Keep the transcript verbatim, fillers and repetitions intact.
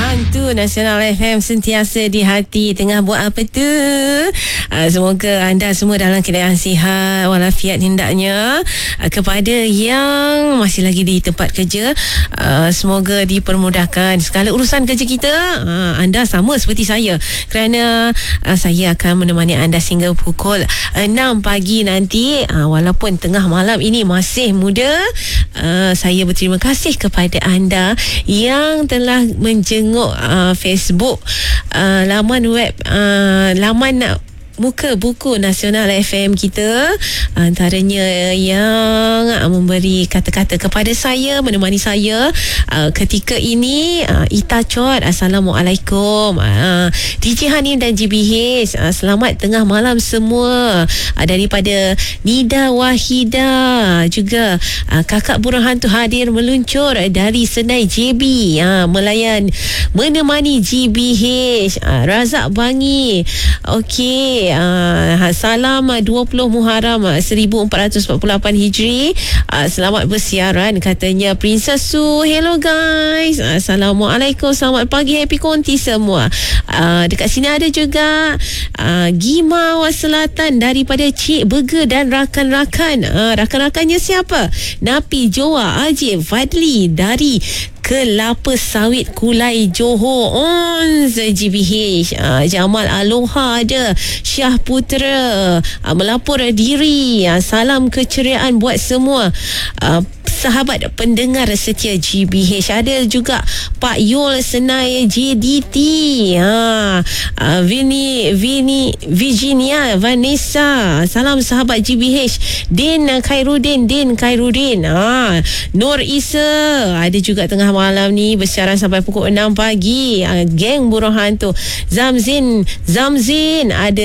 Hantu Nasional F M sentiasa di hati. Tengah buat apa tu? Uh, semoga anda semua dalam keadaan sihat walafiat hendaknya. Uh, kepada yang masih lagi di tempat kerja, uh, semoga dipermudahkan segala urusan kerja kita. Uh, anda sama seperti saya, kerana uh, saya akan menemani anda sehingga pukul enam pagi nanti. Uh, walaupun tengah malam ini masih muda, uh, saya berterima kasih kepada anda yang telah menjenguk uh, Facebook, uh, laman web, uh, laman muka buku Nasional F M kita, antaranya yang memberi kata-kata kepada saya, menemani saya uh, ketika ini, uh, Ita Chot, Assalamualaikum, uh, D J Hanim dan G B H, uh, selamat tengah malam semua, uh, daripada Nida Wahida, juga uh, Kakak Burung Hantu hadir meluncur dari Senai J B, uh, melayan menemani G B H. uh, Razak Bangi, okey. Uh, salam dua puluh Muharram seribu empat ratus empat puluh lapan Hijri. Uh, selamat bersiaran katanya Princess Su. Hello guys. Uh, Assalamualaikum. Selamat pagi, happy konti semua. Uh, dekat sini ada juga uh, Gimawa Selatan daripada Cik Burger dan rakan-rakan. Uh, rakan-rakannya siapa? Napi, Joa, Ajib, Fadli dari Kelapa Sawit Kulai Johor, Ons G B H. uh, Jamal Aloha ada, Syah Putera uh, melapor diri. uh, Salam keceriaan buat semua uh, sahabat pendengar setia G B H. Ada juga Pak Yul Senai J D T, ha, uh, Vini Vini Virginia Vanessa. Salam sahabat G B H. Din Khairudin Din Khairudin, ha, Nur Isa ada juga tengah malam ni bersiaran sampai pukul enam pagi. uh, Geng Burung Hantu. Zamzin Zamzin ada